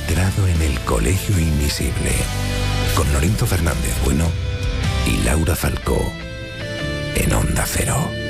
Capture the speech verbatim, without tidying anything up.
entrado en el Colegio Invisible con Lorenzo Fernández Bueno y Laura Falcó en Onda Cero.